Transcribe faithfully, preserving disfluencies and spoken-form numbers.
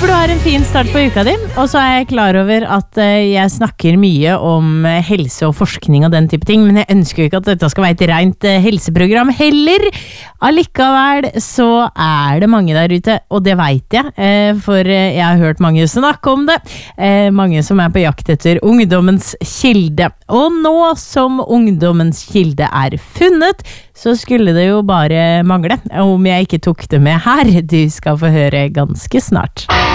Håper du har en fin start på uka din, og så er jeg klar over at jeg snakker mye om helse og forskning og den type ting, men jeg ønsker jo ikke at dette skal være et rent helseprogram heller. Allikevel så er det mange der ute, og det vet jeg, for jeg har hørt mange snakke om det. Mange som er på jakt etter ungdommens kilde. Og nå som ungdommens kilde er funnet, så skulle det jo bare mangle om jeg ikke tok det med her. Du skal få høre ganske snart.